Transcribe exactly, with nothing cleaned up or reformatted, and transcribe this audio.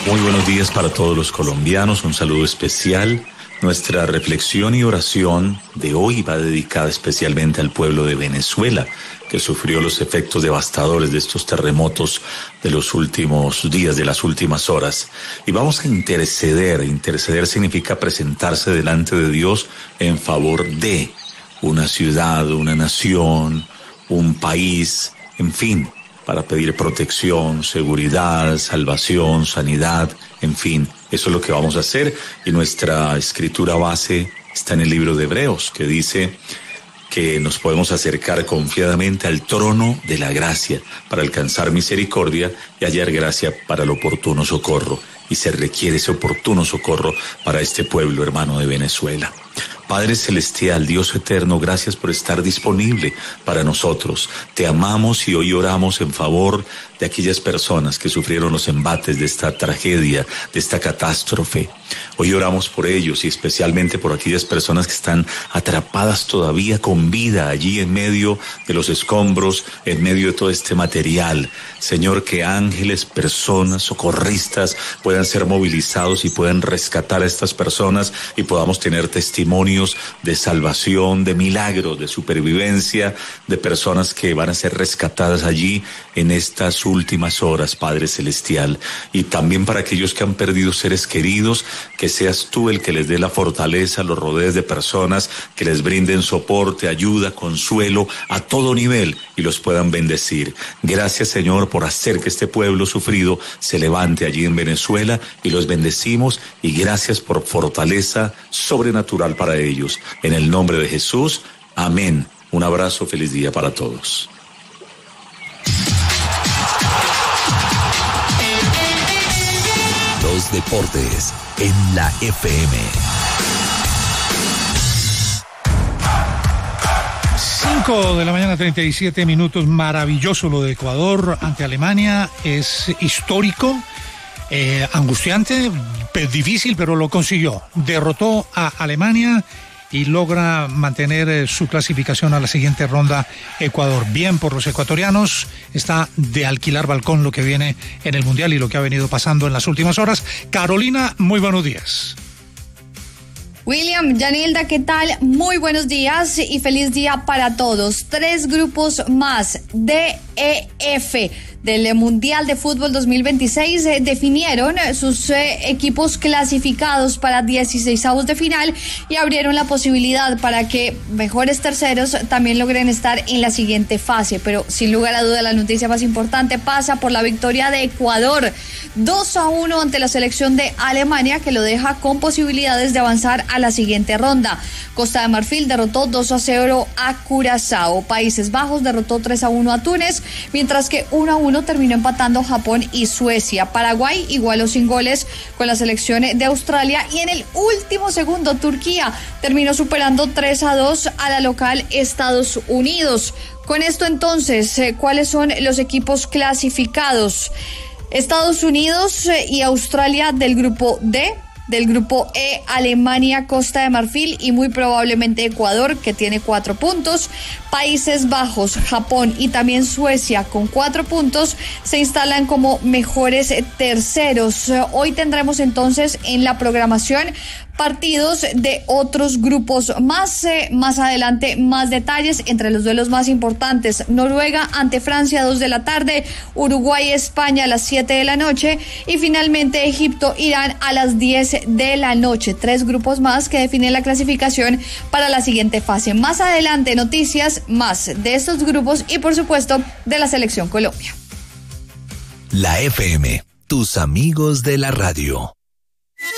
Muy buenos días para todos los colombianos, un saludo especial. Nuestra reflexión y oración de hoy va dedicada especialmente al pueblo de Venezuela, que sufrió los efectos devastadores de estos terremotos de los últimos días, de las últimas horas. Y vamos a interceder. Interceder significa presentarse delante de Dios en favor de una ciudad, una nación, un país, en fin, para pedir protección, seguridad, salvación, sanidad, en fin, eso es lo que vamos a hacer. Y nuestra escritura base está en el libro de Hebreos, que dice que nos podemos acercar confiadamente al trono de la gracia para alcanzar misericordia y hallar gracia para el oportuno socorro. Y se requiere ese oportuno socorro para este pueblo hermano de Venezuela. Padre Celestial, Dios eterno, gracias por estar disponible para nosotros. Te amamos y hoy oramos en favor de aquellas personas que sufrieron los embates de esta tragedia, de esta catástrofe. Hoy oramos por ellos y especialmente por aquellas personas que están atrapadas todavía con vida allí en medio de los escombros, en medio de todo este material. Señor, que ángeles, personas, socorristas puedan ser movilizados y puedan rescatar a estas personas y podamos tener testimonios de salvación, de milagros, de supervivencia, de personas que van a ser rescatadas allí en estas últimas horas, Padre Celestial. Y también para aquellos que han perdido seres queridos, que seas tú el que les dé la fortaleza, los rodees de personas que les brinden soporte, ayuda, consuelo a todo nivel y los puedan bendecir. Gracias, Señor, por hacer que este pueblo sufrido se levante allí en Venezuela y los bendecimos, y gracias por fortaleza sobrenatural para ellos. En el nombre de Jesús, amén. Un abrazo, feliz día para todos. Los deportes en la F M. cinco de la mañana, treinta y siete minutos. Maravilloso lo de Ecuador ante Alemania. Es histórico, eh, angustiante, difícil, pero lo consiguió. Derrotó a Alemania y logra mantener eh, su clasificación a la siguiente ronda. Ecuador, bien por los ecuatorianos. Está de alquilar balcón lo que viene en el Mundial y lo que ha venido pasando en las últimas horas. Carolina, muy buenos días. William, Yanilda, ¿qué tal? Muy buenos días y feliz día para todos. Tres grupos más, D E F, del Mundial de Fútbol dos mil veintiséis, eh, definieron sus eh, equipos clasificados para dieciseisavos de final y abrieron la posibilidad para que mejores terceros también logren estar en la siguiente fase. Pero sin lugar a duda la noticia más importante pasa por la victoria de Ecuador, dos a uno ante la selección de Alemania, que lo deja con posibilidades de avanzar a la siguiente ronda. Costa de Marfil derrotó dos a cero a Curazao. Países Bajos derrotó tres a uno a Túnez, mientras que uno a uno terminó empatando Japón y Suecia. Paraguay igualó sin goles con la selección de Australia y en el último segundo Turquía terminó superando tres a dos a la local Estados Unidos. Con esto entonces, ¿cuáles son los equipos clasificados? Estados Unidos y Australia del grupo D. Del grupo E, Alemania, Costa de Marfil y muy probablemente Ecuador, que tiene cuatro puntos. Países Bajos, Japón y también Suecia con cuatro puntos se instalan como mejores terceros. Hoy tendremos entonces en la programación partidos de otros grupos más, eh, más adelante más detalles entre los duelos más importantes. Noruega ante Francia, dos de la tarde, Uruguay, España a las siete de la noche y finalmente Egipto, Irán a las diez de la noche. Tres grupos más que definen la clasificación para la siguiente fase. Más adelante noticias más de estos grupos y por supuesto de la selección Colombia. La F M, tus amigos de la radio.